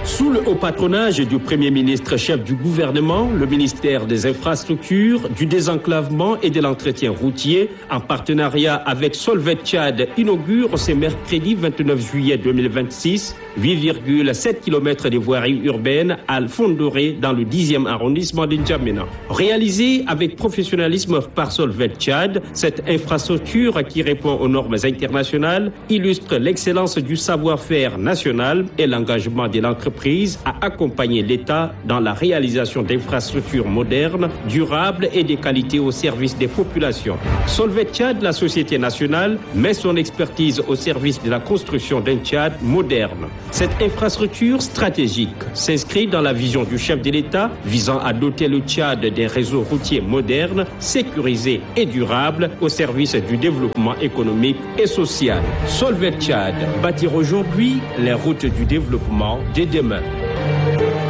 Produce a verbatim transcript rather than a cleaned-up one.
Sous le haut patronage du Premier ministre chef du gouvernement, le ministère des Infrastructures, du Désenclavement et de l'Entretien routier, en partenariat avec Solvay Tchad, inaugure ce mercredi vingt-neuf juillet deux mille vingt-six huit virgule sept kilomètres de voiries urbaines à Fondoré dans le dixième arrondissement de N'Djamena. Réalisée avec professionnalisme par Solvay Tchad, cette infrastructure qui répond aux normes internationales illustre l'excellence du savoir-faire national et l'engagement de l'entreprise à accompagner l'État dans la réalisation d'infrastructures modernes, durables et de qualité au service des populations. Solvay Tchad, la société nationale, met son expertise au service de la construction d'un Tchad moderne. Cette infrastructure stratégique s'inscrit dans la vision du chef de l'État visant à doter le Tchad des réseaux routiers modernes, sécurisés et durables au service du développement économique et social. Solvay Tchad, bâtir aujourd'hui les routes du développement de demain.